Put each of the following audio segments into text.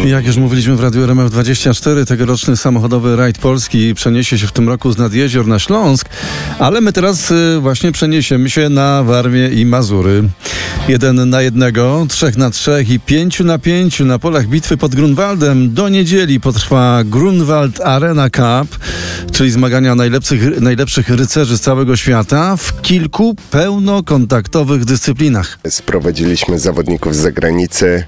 Jak już mówiliśmy w Radiu RMF24, tegoroczny samochodowy rajd Polski przeniesie się w tym roku z Nadjezior na Śląsk, ale my teraz właśnie przeniesiemy się na Warmię i Mazury. 1 na 1, 3 na 3 i 5 na 5 na polach bitwy pod Grunwaldem. Do niedzieli potrwa Grunwald Arena Cup, czyli zmagania najlepszych rycerzy z całego świata w kilku pełnokontaktowych dyscyplinach. Sprowadziliśmy zawodników z zagranicy.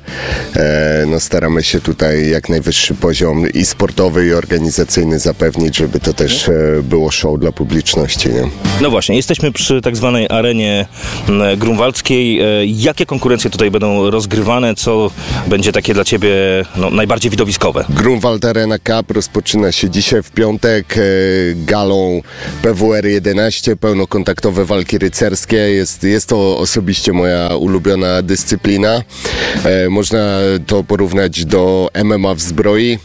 Staramy się tutaj jak najwyższy poziom i sportowy, i organizacyjny zapewnić, żeby to też było show dla publiczności. Nie? No właśnie, jesteśmy przy tak zwanej arenie grunwaldzkiej. Jakie konkurencje tutaj będą rozgrywane? Co będzie takie dla Ciebie najbardziej widowiskowe? Grunwald Arena Cup rozpoczyna się dzisiaj w piątek galą PWR 11, pełnokontaktowe walki rycerskie. Jest to osobiście moja ulubiona dyscyplina. Można to porównać do MMA w zbroi.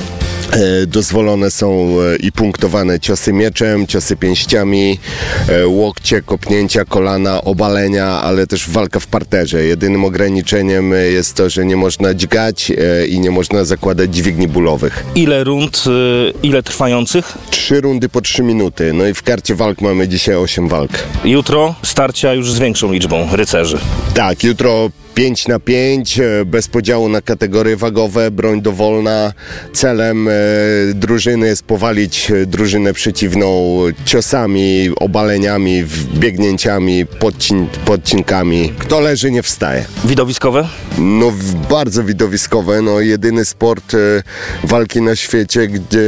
Dozwolone są i punktowane ciosy mieczem, ciosy pięściami, łokcie, kopnięcia, kolana, obalenia, ale też walka w parterze. Jedynym ograniczeniem jest to, że nie można dźgać i nie można zakładać dźwigni bólowych. Ile rund, ile trwających? 3 rundy po 3 minuty. No i w karcie walk mamy dzisiaj 8 walk. Jutro starcia już z większą liczbą rycerzy. Tak, jutro 5 na 5, bez podziału na kategorie wagowe, broń dowolna. Celem drużyny jest powalić drużynę przeciwną ciosami, obaleniami, biegnięciami, podcinkami. Kto leży, nie wstaje. Widowiskowe? No bardzo widowiskowe. Jedyny sport walki na świecie, gdzie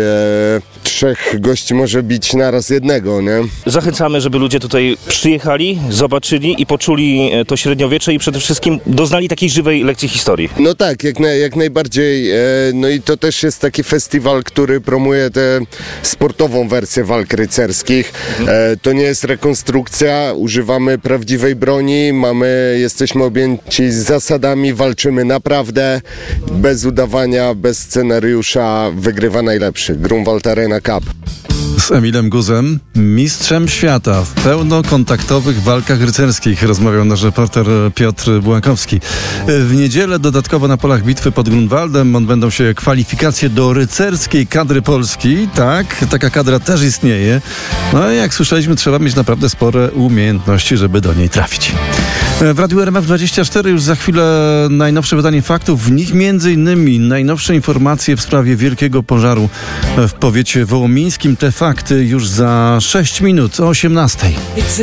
3 gości może bić naraz jednego, nie? Zachęcamy, żeby ludzie tutaj przyjechali, zobaczyli i poczuli to średniowiecze i przede wszystkim doznali takiej żywej lekcji historii. No tak, jak najbardziej. No i to też jest taki festiwal, który promuje tę sportową wersję walk rycerskich. To nie jest rekonstrukcja, używamy prawdziwej broni, jesteśmy objęci zasadami, walczymy naprawdę, bez udawania, bez scenariusza, wygrywa najlepszy. Grunwald Arena Cup. Z Emilem Guzem, mistrzem świata w pełnokontaktowych walkach rycerskich, rozmawiał nasz reporter Piotr Błąkowski. W niedzielę dodatkowo na polach bitwy pod Grunwaldem odbędą się kwalifikacje do rycerskiej kadry Polski. Tak, taka kadra też istnieje. No i jak słyszeliśmy, trzeba mieć naprawdę spore umiejętności, żeby do niej trafić. W Radiu RMF24 już za chwilę najnowsze wydanie faktów. W nich m.in. najnowsze informacje w sprawie wielkiego pożaru w powiecie wołomińskim. Te fakty już za 6 minut o 18:00.